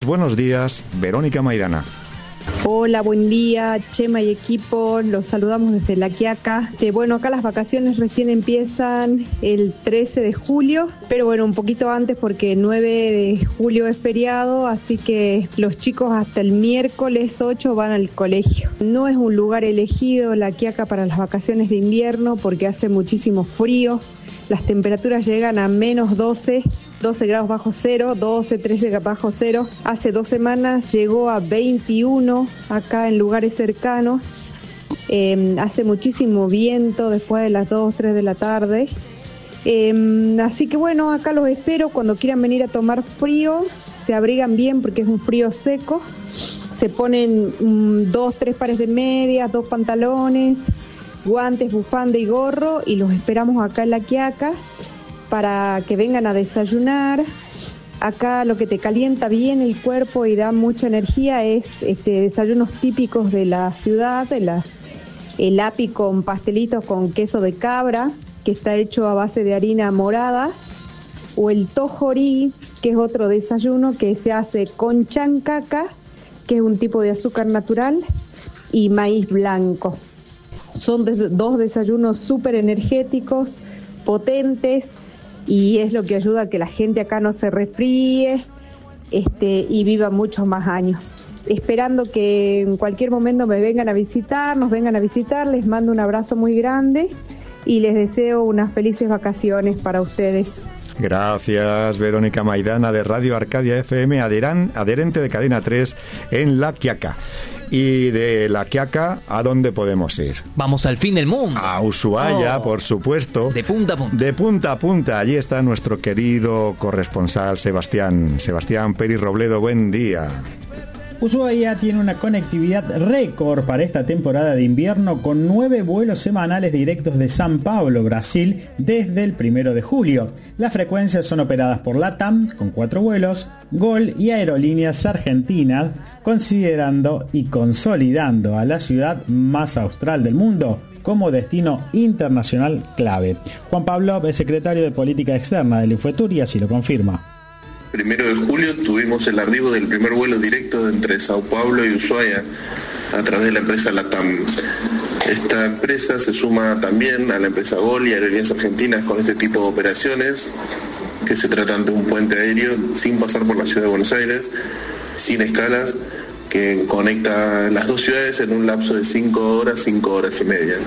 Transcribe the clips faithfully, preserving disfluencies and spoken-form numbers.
Buenos días, Verónica Maidana. Hola, buen día, Chema y equipo, los saludamos desde La Quiaca. Eh, bueno, acá las vacaciones recién empiezan el trece de julio, pero bueno, un poquito antes porque el nueve de julio es feriado, así que los chicos hasta el miércoles ocho van al colegio. No es un lugar elegido La Quiaca para las vacaciones de invierno porque hace muchísimo frío, las temperaturas llegan a menos doce, doce grados bajo cero, doce, trece bajo cero. Hace dos semanas llegó a veintiuno acá en lugares cercanos. Eh, hace muchísimo viento después de las dos, tres de la tarde. Eh, así que bueno, acá los espero cuando quieran venir a tomar frío. Se abrigan bien porque es un frío seco. Se ponen um, dos, tres pares de medias, dos pantalones, guantes, bufanda y gorro y los esperamos acá en La Quiaca para que vengan a desayunar. Acá lo que te calienta bien el cuerpo y da mucha energía es este, desayunos típicos de la ciudad, de la, el api con pastelitos con queso de cabra, que está hecho a base de harina morada, o el tojorí, que es otro desayuno que se hace con chancaca, que es un tipo de azúcar natural, y maíz blanco. Son de, dos desayunos súper energéticos, potentes, y es lo que ayuda a que la gente acá no se resfríe este, y viva muchos más años. Esperando que en cualquier momento me vengan a visitar, nos vengan a visitar, les mando un abrazo muy grande y les deseo unas felices vacaciones para ustedes. Gracias, Verónica Maidana de Radio Arcadia F M, adheran, adherente de Cadena tres en La Quiaca. Y de La Quiaca, ¿a dónde podemos ir? Vamos al fin del mundo. A Ushuaia, oh. por supuesto. De punta a punta. De punta a punta. Allí está nuestro querido corresponsal Sebastián. Sebastián Peri Robledo, buen día. Ushuaia tiene una conectividad récord para esta temporada de invierno con nueve vuelos semanales directos de São Paulo, Brasil, desde el primero de julio. Las frecuencias son operadas por LATAM, con cuatro vuelos, Gol y Aerolíneas Argentinas, considerando y consolidando a la ciudad más austral del mundo como destino internacional clave. Juan Pablo es secretario de Política Externa del Infotur y así lo confirma. Primero de julio tuvimos el arribo del primer vuelo directo entre Sao Paulo y Ushuaia a través de la empresa LATAM. Esta empresa se suma también a la empresa Gol y Aerolíneas Argentinas con este tipo de operaciones, que se tratan de un puente aéreo sin pasar por la ciudad de Buenos Aires, sin escalas, que conecta las dos ciudades en un lapso de cinco horas, cinco horas y media.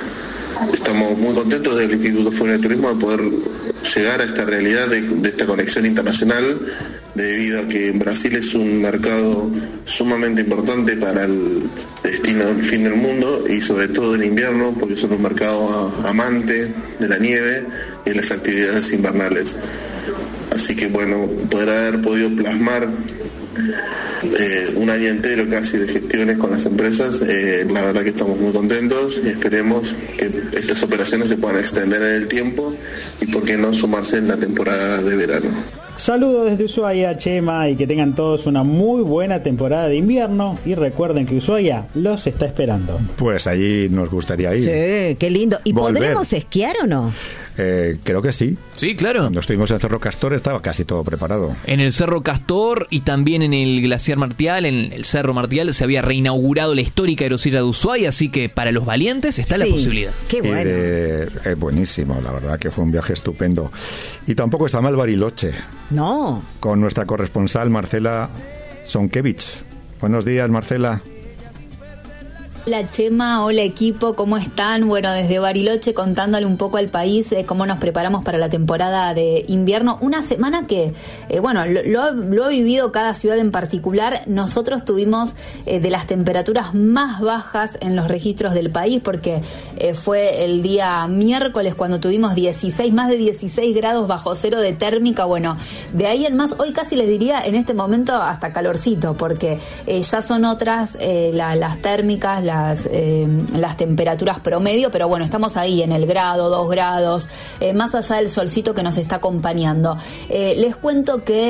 Estamos muy contentos del Instituto Federal de Turismo de poder llegar a esta realidad de, de esta conexión internacional, debido a que Brasil es un mercado sumamente importante para el destino del fin del mundo y sobre todo en invierno, porque es un mercado amante de la nieve y de las actividades invernales. Así que bueno, poder haber podido plasmar Eh, un año entero casi de gestiones con las empresas, eh, la verdad que estamos muy contentos y esperemos que estas operaciones se puedan extender en el tiempo y por qué no sumarse en la temporada de verano. Saludos desde Ushuaia, Chema, y que tengan todos una muy buena temporada de invierno y recuerden que Ushuaia los está esperando. Pues allí nos gustaría ir. Sí, qué lindo. ¿Y Volver. podremos esquiar o no? Eh, creo que sí. Sí, claro. Cuando estuvimos en Cerro Castor estaba casi todo preparado. En el Cerro Castor y también en el Glaciar Martial, en el Cerro Martial, se había reinaugurado la histórica aerosilla de Ushuaia, así que para los valientes está sí, la posibilidad. Qué bueno. Eh, eh, buenísimo, la verdad que fue un viaje estupendo. Y tampoco está mal Bariloche. No. Con nuestra corresponsal Marcela Sonkevich. Buenos días, Marcela. Hola Chema, hola equipo, ¿cómo están? Bueno, desde Bariloche contándole un poco al país eh, cómo nos preparamos para la temporada de invierno. Una semana que, eh, bueno, lo, lo, lo ha vivido cada ciudad en particular. Nosotros tuvimos eh, de las temperaturas más bajas en los registros del país porque eh, fue el día miércoles cuando tuvimos dieciséis, más de dieciséis grados bajo cero de térmica. Bueno, de ahí en más, hoy casi les diría en este momento hasta calorcito porque eh, ya son otras eh, la, las térmicas, la Las, eh, las temperaturas promedio, pero bueno, estamos ahí en el grado, dos grados, eh, más allá del solcito que nos está acompañando. Eh, les cuento que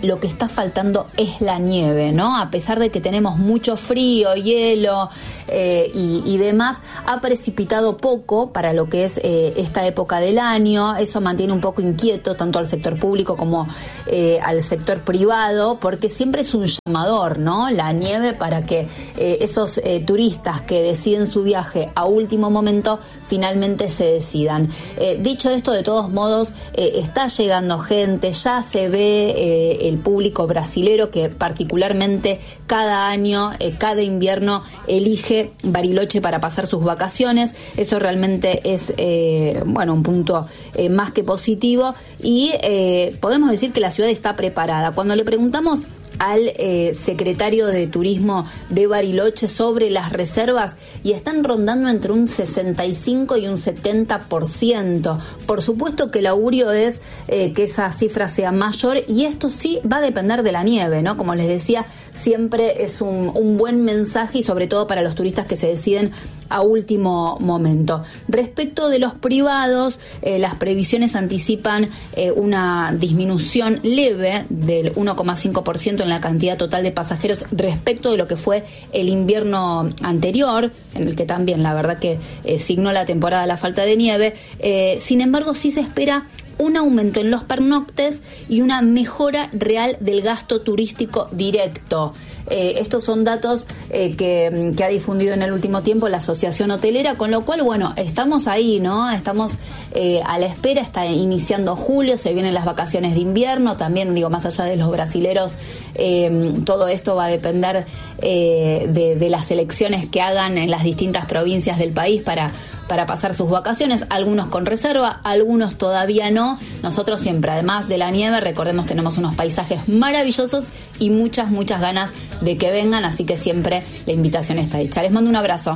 lo que está faltando es la nieve, ¿no? A pesar de que tenemos mucho frío, hielo eh, y, y demás, ha precipitado poco para lo que es eh, esta época del año. Eso mantiene un poco inquieto tanto al sector público como eh, al sector privado, porque siempre es un llamador, ¿no? La nieve para que eh, esos eh, turistas que deciden su viaje a último momento finalmente se decidan. Eh, dicho esto, de todos modos, eh, está llegando gente, ya se ve eh, el público brasilero que particularmente cada año, eh, cada invierno elige Bariloche para pasar sus vacaciones. Eso realmente es eh, bueno, un punto eh, más que positivo, y eh, podemos decir que la ciudad está preparada. Cuando le preguntamos al eh, secretario de Turismo de Bariloche sobre las reservas, y están rondando entre un sesenta y cinco y un setenta por ciento. Por supuesto que el augurio es eh, que esa cifra sea mayor, y esto sí va a depender de la nieve, ¿no? Como les decía, siempre es un, un buen mensaje, y sobre todo para los turistas que se deciden a último momento. Respecto de los privados, eh, las previsiones anticipan eh, una disminución leve del uno coma cinco por ciento en la cantidad total de pasajeros respecto de lo que fue el invierno anterior, en el que también la verdad que eh, signó la temporada la falta de nieve. Eh, sin embargo, sí se espera un aumento en los pernoctes y una mejora real del gasto turístico directo. Eh, estos son datos eh, que, que ha difundido en el último tiempo la Asociación Hotelera, con lo cual, bueno, estamos ahí, ¿no? Estamos eh, a la espera, está iniciando julio, se vienen las vacaciones de invierno, también, digo, más allá de los brasileros, eh, todo esto va a depender eh, de, de las elecciones que hagan en las distintas provincias del país para para pasar sus vacaciones, algunos con reserva, algunos todavía no. Nosotros siempre, además de la nieve, recordemos, tenemos unos paisajes maravillosos y muchas, muchas ganas de que vengan, así que siempre la invitación está hecha. Les mando un abrazo.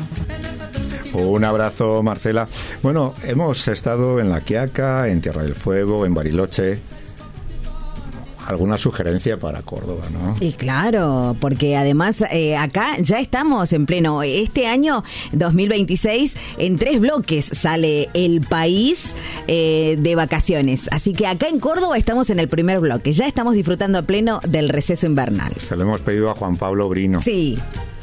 Un abrazo, Marcela. Bueno, hemos estado en La Quiaca, en Tierra del Fuego, en Bariloche. Alguna sugerencia para Córdoba, ¿no? Y claro, porque además eh, acá ya estamos en pleno, este año dos mil veintiséis, en tres bloques sale el país eh, de vacaciones. Así que acá en Córdoba estamos en el primer bloque, ya estamos disfrutando a pleno del receso invernal. Se lo hemos pedido a Juan Pablo Brino. Sí.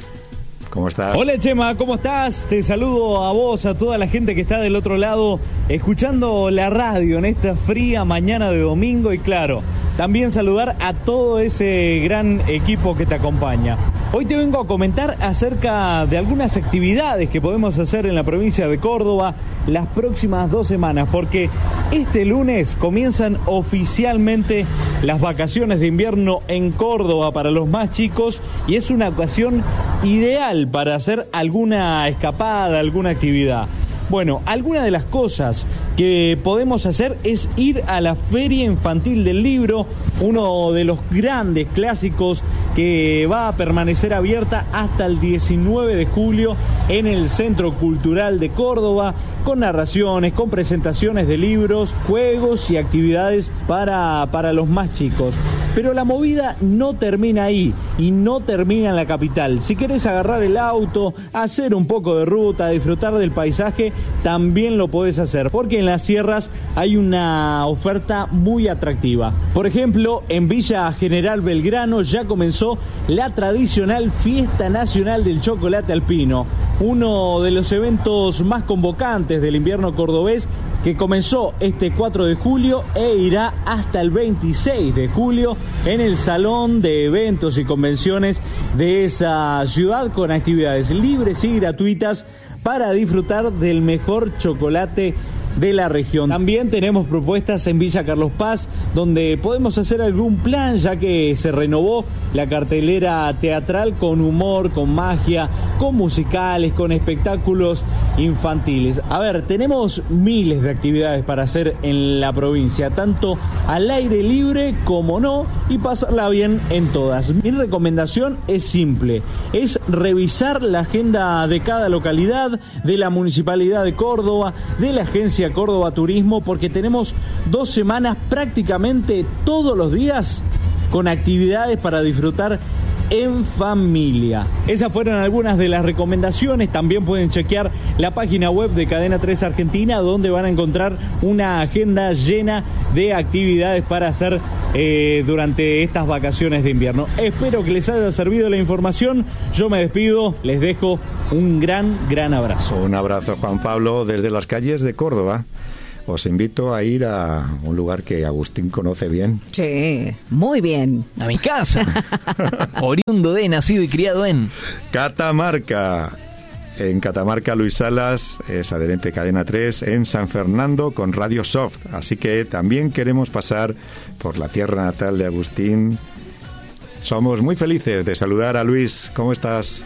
¿Cómo estás? Hola, Chema, ¿cómo estás? Te saludo a vos, a toda la gente que está del otro lado, escuchando la radio en esta fría mañana de domingo, y claro, también saludar a todo ese gran equipo que te acompaña. Hoy te vengo a comentar acerca de algunas actividades que podemos hacer en la provincia de Córdoba las próximas dos semanas, porque este lunes comienzan oficialmente las vacaciones de invierno en Córdoba para los más chicos, y es una ocasión ideal para hacer alguna escapada, alguna actividad. Bueno, alguna de las cosas que podemos hacer es ir a la Feria Infantil del Libro, uno de los grandes clásicos que va a permanecer abierta hasta el diecinueve de julio en el Centro Cultural de Córdoba, con narraciones, con presentaciones de libros, juegos y actividades para, para los más chicos. Pero la movida no termina ahí y no termina en la capital. Si querés agarrar el auto, hacer un poco de ruta, disfrutar del paisaje, también lo podés hacer, porque en las sierras hay una oferta muy atractiva. Por ejemplo, en Villa General Belgrano ya comenzó la tradicional Fiesta Nacional del Chocolate Alpino, uno de los eventos más convocantes del invierno cordobés, que comenzó este cuatro de julio e irá hasta el veintiséis de julio en el Salón de Eventos y Convenciones de esa ciudad, con actividades libres y gratuitas para disfrutar del mejor chocolate de la región. También tenemos propuestas en Villa Carlos Paz, donde podemos hacer algún plan, ya que se renovó la cartelera teatral con humor, con magia, con musicales, con espectáculos infantiles. A ver, tenemos miles de actividades para hacer en la provincia, tanto al aire libre como no, y pasarla bien en todas. Mi recomendación es simple, es revisar la agenda de cada localidad, de la Municipalidad de Córdoba, de la Agencia Córdoba Turismo, porque tenemos dos semanas prácticamente todos los días con actividades para disfrutar en familia. Esas fueron algunas de las recomendaciones. También pueden chequear la página web de Cadena tres Argentina, donde van a encontrar una agenda llena de actividades para hacer eh, durante estas vacaciones de invierno. Espero que les haya servido la información. Yo me despido, les dejo un gran, gran abrazo. Un abrazo, Juan Pablo, desde las calles de Córdoba. Os invito a ir a un lugar que Agustín conoce bien. Sí, muy bien. A mi casa. Oriundo de, nacido y criado en Catamarca. En Catamarca, Luis Salas es adherente de Cadena tres en San Fernando con Radio Soft. Así que también queremos pasar por la tierra natal de Agustín. Somos muy felices de saludar a Luis. ¿Cómo estás?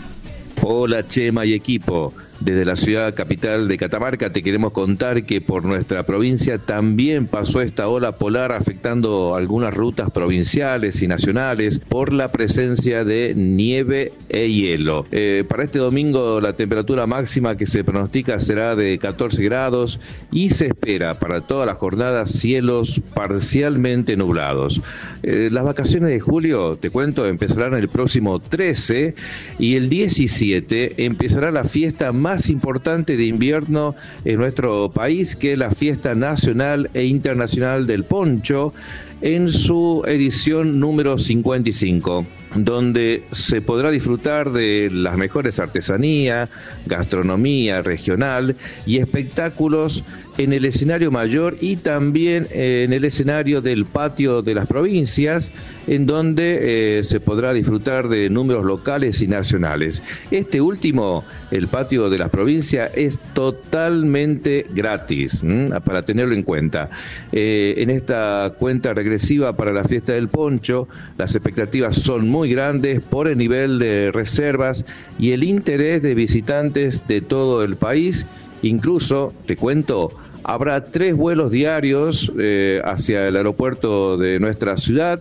Hola, Chema y equipo. Desde la ciudad capital de Catamarca te queremos contar que por nuestra provincia también pasó esta ola polar afectando algunas rutas provinciales y nacionales por la presencia de nieve e hielo. Eh, para este domingo la temperatura máxima que se pronostica será de catorce grados y se espera para toda la jornada cielos parcialmente nublados. Eh, las vacaciones de julio, te cuento, empezarán el próximo trece y el diecisiete empezará la fiesta más más importante de invierno en nuestro país, que es la Fiesta Nacional e Internacional del Poncho, en su edición número cincuenta y cinco, donde se podrá disfrutar de las mejores artesanías, gastronomía regional y espectáculos en el escenario mayor y también en el escenario del patio de las provincias, en donde eh, se podrá disfrutar de números locales y nacionales. Este último, el patio de las provincias, es totalmente gratis, ¿m? Para tenerlo en cuenta. Eh, en esta cuenta regresiva para la fiesta del Poncho, las expectativas son muy grandes por el nivel de reservas y el interés de visitantes de todo el país. Incluso, te cuento, habrá tres vuelos diarios eh, hacia el aeropuerto de nuestra ciudad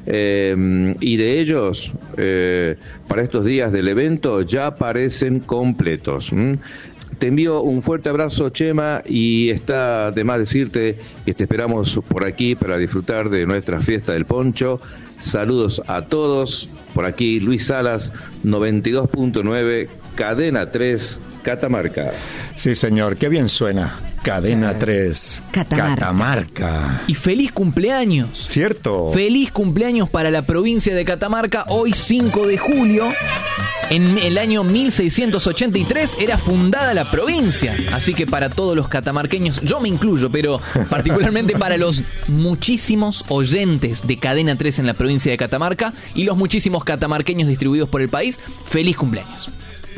eh, y de ellos, eh, para estos días del evento, ya aparecen completos. ¿Mm? Te envío un fuerte abrazo, Chema, y está de más decirte que te esperamos por aquí para disfrutar de nuestra fiesta del Poncho. Saludos a todos. Por aquí Luis Salas, noventa y dos punto nueve, Cadena tres, Catamarca. Sí, señor, qué bien suena. Cadena tres, Catamarca. Catamarca. Y feliz cumpleaños. Cierto. Feliz cumpleaños para la provincia de Catamarca. Hoy cinco de julio. En el año mil seiscientos ochenta y tres era fundada la provincia, así que para todos los catamarqueños, yo me incluyo, pero particularmente para los muchísimos oyentes de Cadena tres en la provincia de Catamarca y los muchísimos catamarqueños distribuidos por el país, feliz cumpleaños.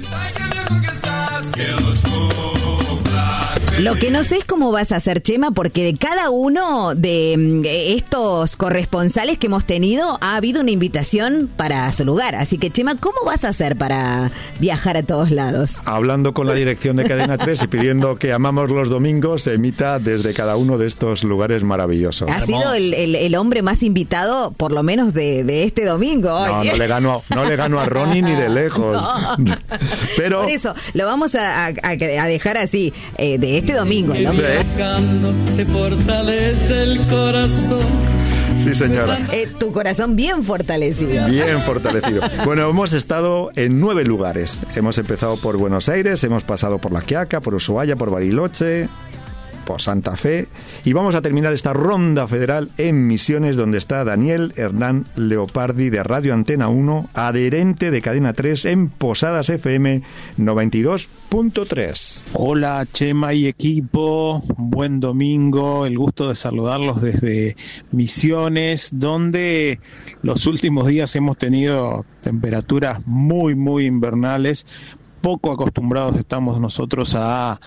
Lo que no sé es cómo vas a hacer, Chema, porque de cada uno de estos corresponsales que hemos tenido ha habido una invitación para su lugar. Así que, Chema, ¿cómo vas a hacer para viajar a todos lados? Hablando con la dirección de Cadena tres y pidiendo que Amamos los Domingos se emita desde cada uno de estos lugares maravillosos. Ha sido el, el, el hombre más invitado, por lo menos de, de este domingo. No, no le gano, no le gano a Ronnie ni de lejos. No. Pero por eso, lo vamos a, a, a dejar así, eh, de este Este domingo, el hombre. Se fortalece el corazón. Sí, señora. Eh, tu corazón bien fortalecido. Bien fortalecido. Bueno, hemos estado en nueve lugares. Hemos empezado por Buenos Aires, hemos pasado por La Quiaca, por Ushuaia, por Bariloche, por Santa Fe, y vamos a terminar esta ronda federal en Misiones, donde está Daniel Hernán Leopardi de Radio Antena uno, adherente de Cadena tres en Posadas F M noventa y dos punto tres. Hola, Chema y equipo, buen domingo, el gusto de saludarlos desde Misiones, donde los últimos días hemos tenido temperaturas muy, muy invernales. Poco acostumbrados estamos nosotros a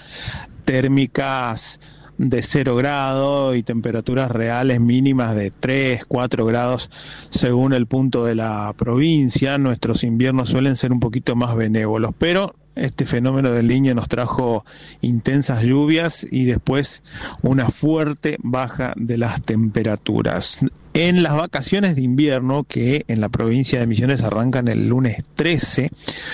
térmicas de cero grado y temperaturas reales mínimas de tres, cuatro grados según el punto de la provincia. Nuestros inviernos suelen ser un poquito más benévolos, pero este fenómeno del Niño nos trajo intensas lluvias y después una fuerte baja de las temperaturas. En las vacaciones de invierno, que en la provincia de Misiones arrancan el lunes trece,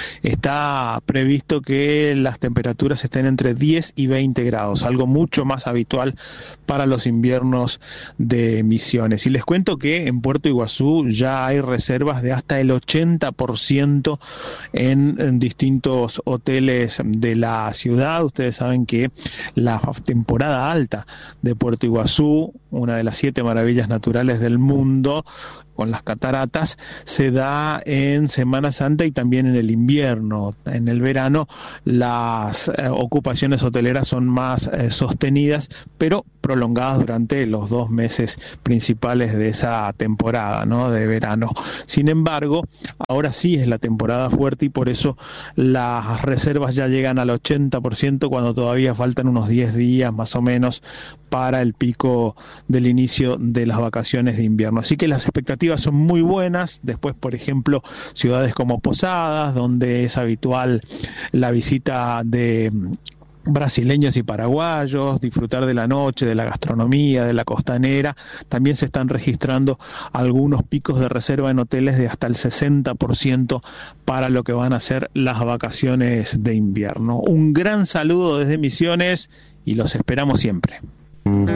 está previsto que las temperaturas estén entre diez y veinte grados, algo mucho más habitual para los inviernos de Misiones. Y les cuento que en Puerto Iguazú ya hay reservas de hasta el ochenta por ciento en, en distintos hoteles hoteles de la ciudad. Ustedes saben que la temporada alta de Puerto Iguazú, una de las siete maravillas naturales del mundo, con las cataratas, se da en Semana Santa y también en el invierno. En el verano las eh, ocupaciones hoteleras son más eh, sostenidas, pero prolongadas durante los dos meses principales de esa temporada, ¿no?, de verano. Sin embargo, ahora sí es la temporada fuerte y por eso las reservas ya llegan al ochenta por ciento cuando todavía faltan unos diez días más o menos para el pico del inicio de las vacaciones de invierno. Así que las expectativas son muy buenas. Después, por ejemplo, ciudades como Posadas, donde es habitual la visita de brasileños y paraguayos, disfrutar de la noche, de la gastronomía, de la costanera. También se están registrando algunos picos de reserva en hoteles de hasta el sesenta por ciento para lo que van a ser las vacaciones de invierno. Un gran saludo desde Misiones y los esperamos siempre.